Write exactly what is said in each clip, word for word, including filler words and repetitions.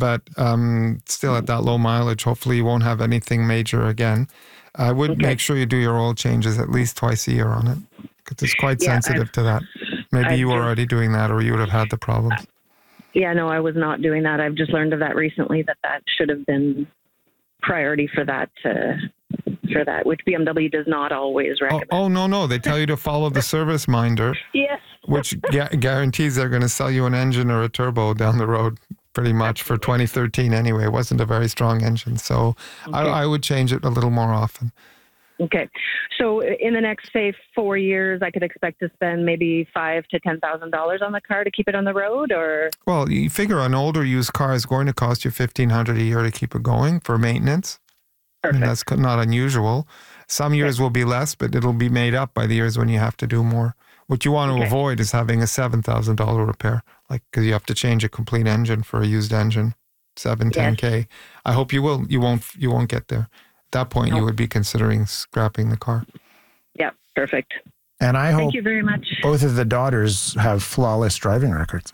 but um, still at that low mileage, hopefully you won't have anything major again. I would Okay. make sure you do your oil changes at least twice a year on it, because it's quite Yeah, sensitive I've- to that. Maybe I've you were just- already doing that, or you would have had the problems. Yeah, no, I was not doing that. I've just learned of that recently, that that should have been priority for that, uh, for that, which B M W does not always Oh, recommend. oh, no, no. They tell you to follow the service minder, Yes. which gu- guarantees they're going to sell you an engine or a turbo down the road pretty much for twenty thirteen anyway. It wasn't a very strong engine. So Okay. I, I would change it a little more often. Okay. So in the next, say, four years, I could expect to spend maybe five to ten thousand dollars on the car to keep it on the road, or Well, you figure an older used car is going to cost you fifteen hundred dollars a year to keep it going for maintenance. I perfect. mean, that's co- not unusual. Some years will be less, but it'll be made up by the years when you have to do more. What you want to Okay. avoid is having a seven thousand dollars repair, like because you have to change a complete engine for a used engine, seven, ten K. I hope you will. You won't. You won't get there. At that point, you No. would be considering scrapping the car. Yeah, perfect. And I Thank hope you very much. both of the daughters have flawless driving records.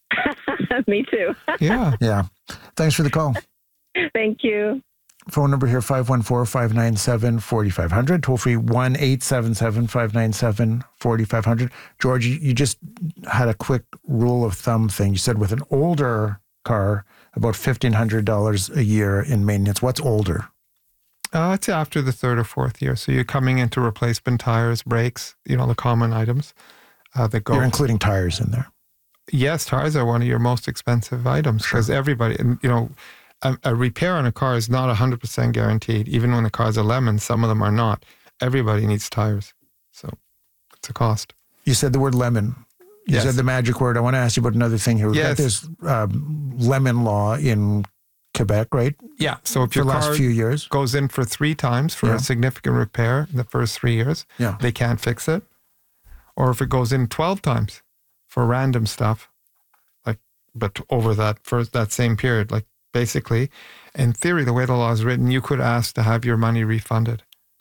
Me too. Yeah. Yeah. Thanks for the call. Thank you. Phone number here, five one four, five nine seven, four five zero zero. Toll free, one eight seven seven, five nine seven, four five zero zero. George, you, you just had a quick rule of thumb thing. You said with an older car, about fifteen hundred dollars a year in maintenance. What's older? Uh, it's after the third or fourth year. So you're coming into replacement tires, brakes, you know, the common items uh, that go. You're including tires in there. Yes, tires are one of your most expensive items because everybody, and, you know, a, a repair on a car is not one hundred percent guaranteed. Even when the car's a lemon, some of them are not. Everybody needs tires. So it's a cost. You said the word lemon. You Yes. said the magic word. I want to ask you about another thing here. We've Yes. got this um, lemon law in Quebec, right? Yeah. So if For your the last car few years. goes in for three times for Yeah. a significant repair in the first three years, Yeah. they can't fix it. Or if it goes in twelve times for random stuff, like, but over that first, that same period, like basically, in theory, the way the law is written, you could ask to have your money refunded.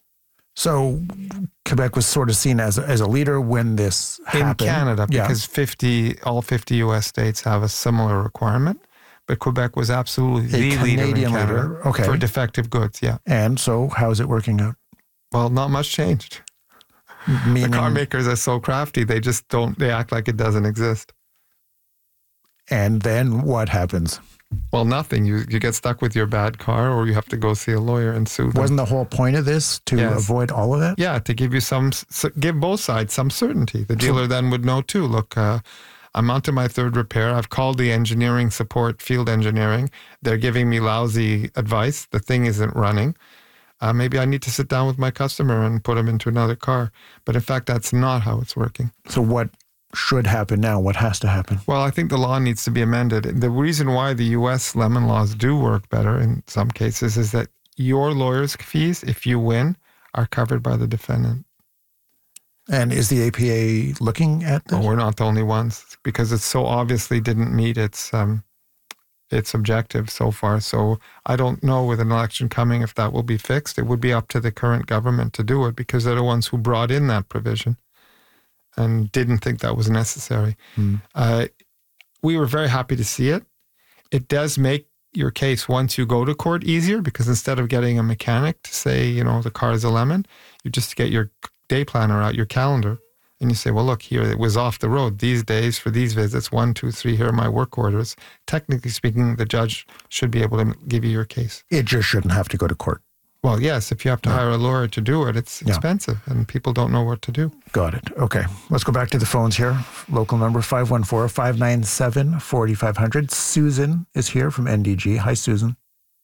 So Quebec was sort of seen as, as a leader when this In happened. Canada, Yeah. because fifty, all fifty U S states have a similar requirement, but Quebec was absolutely A the leader in Canadian Canada leader, okay. for defective goods. Yeah. And so how's it working out? Well, not much changed. Meaning, The car makers are so crafty; they just don't. They act like it doesn't exist. and then what happens? Well, nothing. You you get stuck with your bad car, or you have to go see a lawyer and sue them. Wasn't the whole point of this to Yes. avoid all of that? Yeah, to give you some, s- give both sides some certainty. The dealer then would know too. Look, uh, I'm onto my third repair. I've called the engineering support, field engineering. They're giving me lousy advice. The thing isn't running. Uh, maybe I need to sit down with my customer and put him into another car. But in fact, that's not how it's working. So what should happen now? What has to happen? Well, I think the law needs to be amended. The reason why the U S lemon laws do work better in some cases is that your lawyer's fees, if you win, are covered by the defendant. And is the A P A looking at this? Well, we're not the only ones because it so obviously didn't meet its um, its objective so far. So I don't know with an election coming if that will be fixed. It would be up to the current government to do it because they're the ones who brought in that provision and didn't think that was necessary. Mm. Uh, we were very happy to see it. It does make your case once you go to court easier because instead of getting a mechanic to say, you know, the car is a lemon, you just get your day planner out, your calendar, and you say, well, look, here, it was off the road. These days for these visits, one, two, three, here are my work orders. Technically speaking, the judge should be able to give you your case. It just shouldn't have to go to court. Well, yes, if you have to hire a lawyer to do it, it's Yeah. expensive and people don't know what to do. Got it. Okay. Let's go back to the phones here. Local number five one four, five nine seven, four five zero zero. Susan is here from N D G. Hi, Susan.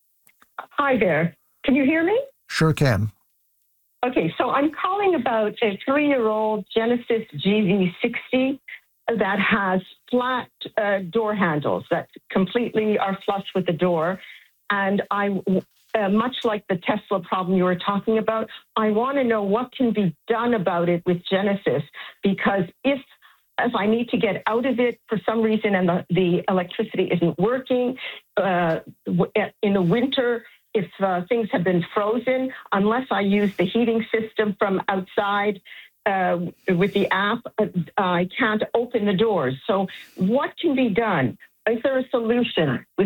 Hi there. Can you hear me? Sure can. Okay, so I'm calling about a three-year-old Genesis G V sixty that has flat uh, door handles that completely are flush with the door. And I, uh, much like the Tesla problem you were talking about, I want to know what can be done about it with Genesis, because if if I need to get out of it for some reason and the, the electricity isn't working, uh, in the winter, if uh, things have been frozen, unless I use the heating system from outside uh, with the app, uh, I can't open the doors. So what can be done? Is there a solution with